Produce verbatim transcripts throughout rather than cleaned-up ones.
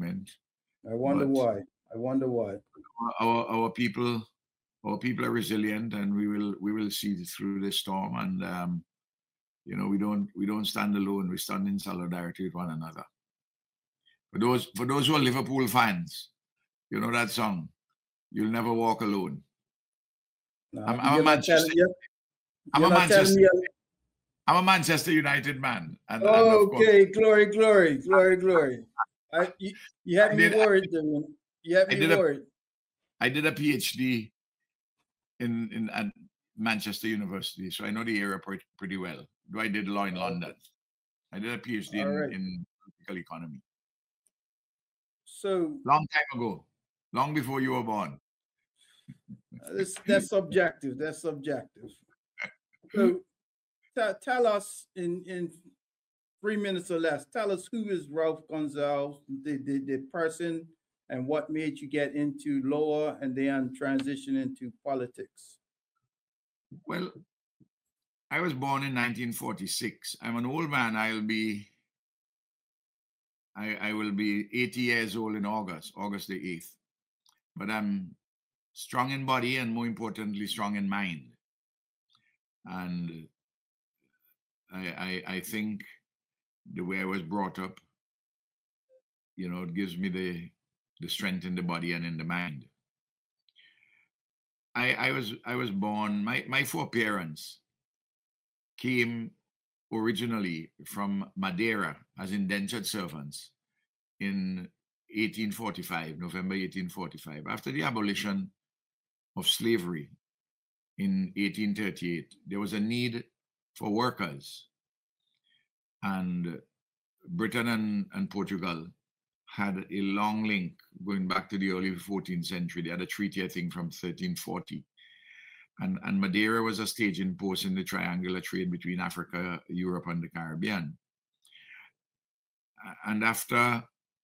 moment. I wonder But why. I wonder why. our our people our people are resilient, and we will we will see through this storm. And um, you know, we don't we don't stand alone. We stand in solidarity with one another. For those for those who are Liverpool fans, you know that song. You'll never walk alone. No, I'm, I'm a you're not telling Manchester. you. I'm You're a not telling Manchester. me. I'm a Manchester United man, and and of course, Okay, glory, glory, glory, glory. I you, you I had me did worried, Dylan. You had I me did a worried. I did a PhD in in at Manchester University, so I know the area pretty, pretty well. Though I did law in Okay. London. I did a PhD All in right. in political economy So long time ago, long before you were born. uh, this that's subjective. That's subjective. So tell tell us in in three minutes or less. Tell us who is Ralph Gonzalez, the, the the person, and what made you get into law and then transition into politics. Well, I was born in nineteen forty-six. I'm an old man. I'll be I, I will be eighty years old in August, August the eighth. But I'm strong in body and more importantly, strong in mind. And I, I, I think the way I was brought up, you know, it gives me the the strength in the body and in the mind. I, I was I was born. My my four parents came originally from Madeira as indentured servants in eighteen forty-five, November eighteen forty-five. After the abolition of slavery in eighteen thirty-eight, there was a need for workers, and Britain and, and Portugal had a long link going back to the early fourteenth century. They had a treaty, I think, from thirteen forty. And, and Madeira was a staging post in the triangular trade between Africa, Europe, and the Caribbean. And after,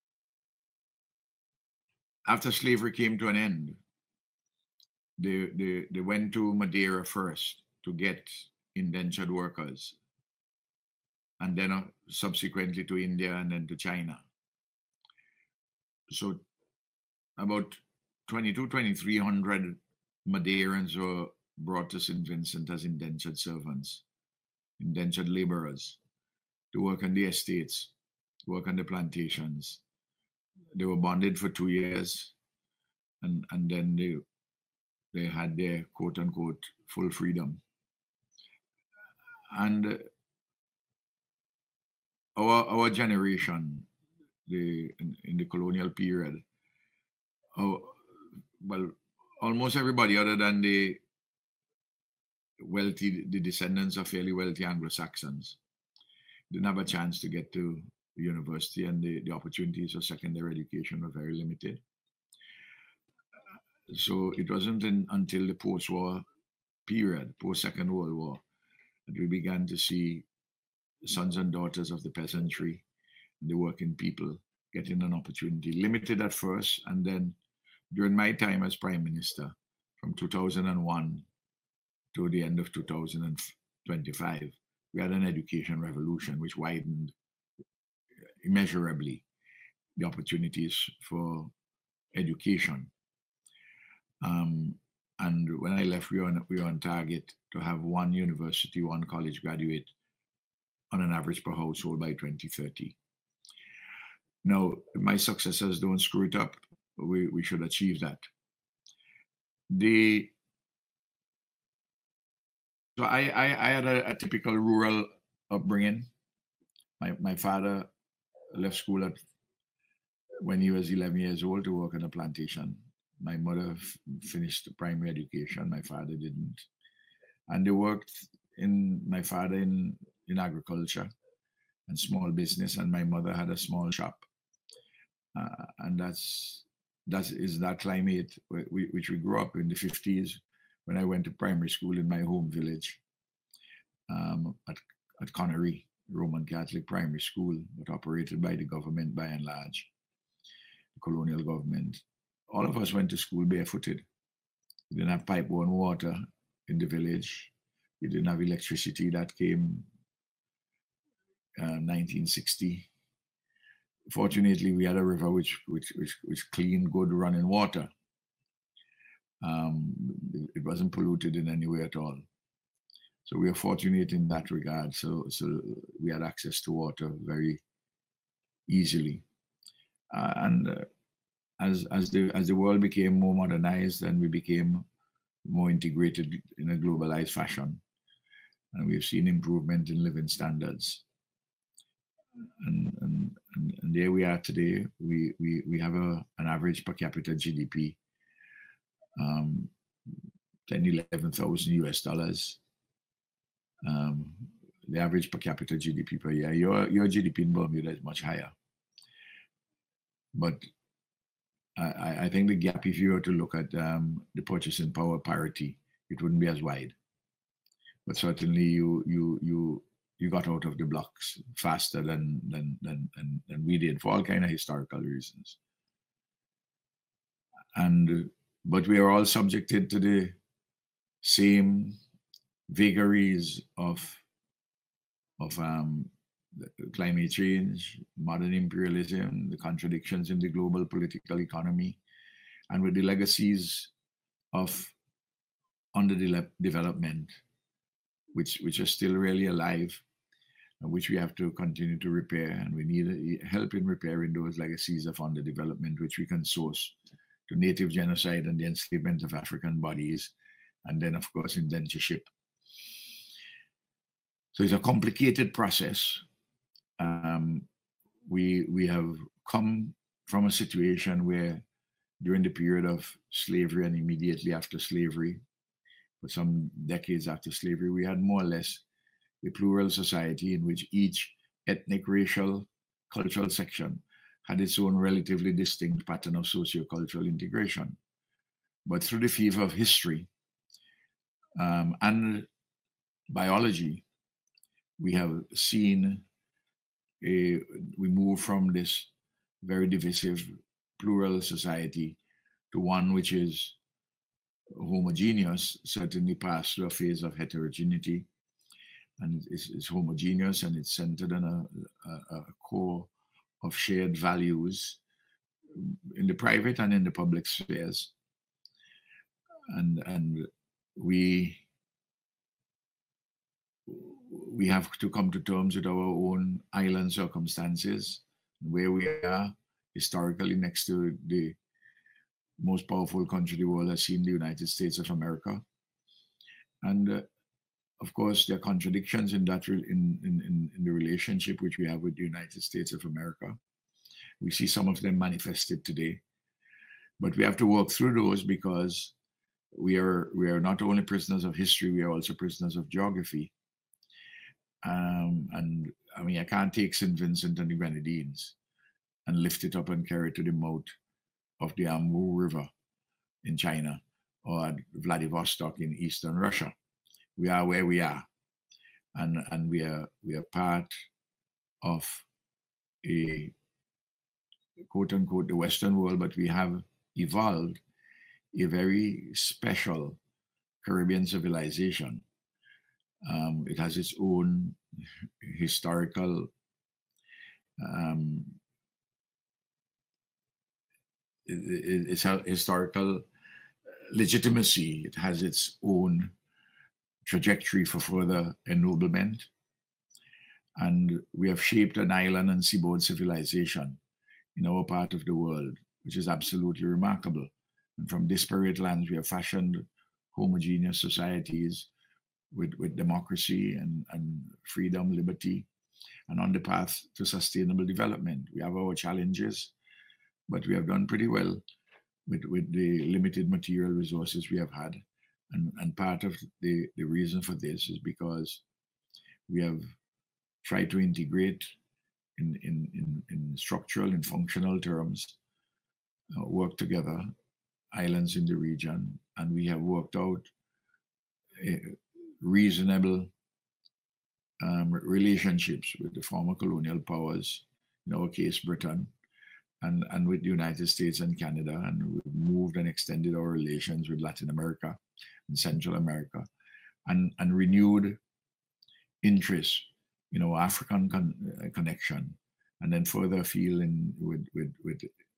after slavery came to an end, they, they, they went to Madeira first to get indentured workers, and then uh, subsequently to India and then to China. So about twenty-two, twenty-three hundred Madeirans were brought to Saint Vincent as indentured servants, indentured laborers, to work on the estates, work on the plantations. They were bonded for two years, and, and then they, they had their quote unquote full freedom. And uh, our, our generation, the in, in the colonial period, our, well, almost everybody other than the wealthy, the descendants of fairly wealthy Anglo-Saxons, didn't have a chance to get to university, and the, the opportunities for secondary education were very limited. So it wasn't in, until the post-war period, post-Second World War, that we began to see sons and daughters of the peasantry, the working people, getting an opportunity, limited at first, and then during my time as Prime Minister, from two thousand one to the end of two thousand twenty-five, we had an education revolution which widened immeasurably the opportunities for education. Um, and when I left, we were, on, we were on target to have one university, one college graduate on an average per household by twenty thirty. Now, if my successors don't screw it up, we, we should achieve that. The So I, I, I had a, a typical rural upbringing. My, my father left school at when he was eleven years old to work on a plantation. My mother f- finished primary education. My father didn't. And they worked in, my father in, in agriculture and small business, and my mother had a small shop. Uh, and that's, that is that climate wh- we, which we grew up in the fifties when I went to primary school in my home village um, at, at Connery, Roman Catholic primary school, but operated by the government by and large, the colonial government. All of us went to school barefooted. We didn't have pipe-borne water in the village. We didn't have electricity. That came uh, nineteen sixty. fortunately, we had a river which which which, which clean, good running water. Um, it wasn't polluted in any way at all. So we are fortunate in that regard. So so we had access to water very easily, uh, and uh, as as the as the world became more modernized and we became more integrated in a globalized fashion, and we've seen improvement in living standards. And and, and, and there we are today. We we we have a an average per capita G D P, um, ten, eleven thousand U S dollars. Um, the average per capita G D P per year. Your your G D P in Bermuda is much higher, but I, I think the gap, if you were to look at um, the purchasing power parity, it wouldn't be as wide. But certainly, you you you you got out of the blocks faster than than than than, than we did for all kind of historical reasons. And but we are all subjected to the same vagaries of of um, climate change, modern imperialism, the contradictions in the global political economy, and with the legacies of underdevelopment, which which are still really alive, and which we have to continue to repair. And we need help in repairing those legacies of underdevelopment, which we can source to native genocide and the enslavement of African bodies, and then, of course, indentureship. So it's a complicated process. Um, we we have come from a situation where during the period of slavery and immediately after slavery, for some decades after slavery, we had more or less a plural society in which each ethnic, racial, cultural section had its own relatively distinct pattern of socio-cultural integration. But through the fever of history um, and biology, we have seen a, we move from this very divisive plural society to one which is homogeneous, certainly passed through a phase of heterogeneity, and it's, it's homogeneous and it's centered on a, a, a core of shared values in the private and in the public spheres. And and we we have to come to terms with our own island circumstances, where we are historically next to the most powerful country the world has seen, the United States of America. And uh, of course, there are contradictions in that in, in, in, in the relationship which we have with the United States of America. We see some of them manifested today, but we have to work through those because we are we are not only prisoners of history, we are also prisoners of geography. Um, and I mean, I can't take Saint Vincent and the Grenadines and lift it up and carry it to the mouth of the Amur River in China or Vladivostok in Eastern Russia. We are where we are, and and we are we are part of a quote unquote the Western world, but we have evolved a very special Caribbean civilization. Um, it has its own historical um, it, it, it's a historical legitimacy. It has its own trajectory for further ennoblement. And we have shaped an island and seaboard civilization in our part of the world, which is absolutely remarkable. And from disparate lands, we have fashioned homogeneous societies with, with democracy and, and freedom, liberty, and on the path to sustainable development. We have our challenges, but we have done pretty well with, with the limited material resources we have had. And, and part of the, the reason for this is because we have tried to integrate in, in, in, in structural and functional terms, uh, work together, islands in the region, and we have worked out a reasonable um, relationships with the former colonial powers, in our case, Britain, and, and with the United States and Canada, and we've moved and extended our relations with Latin America and Central America, and, and renewed interest in our African con- connection and then further afield in with with with